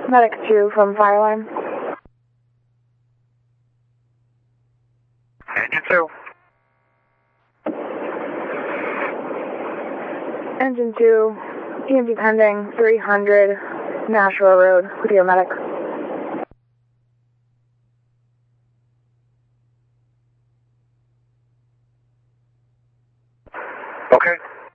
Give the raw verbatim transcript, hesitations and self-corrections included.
Medic two from fire alarm. Engine two. Engine two, E M T pending, three hundred Nashua Road with your medic. Okay.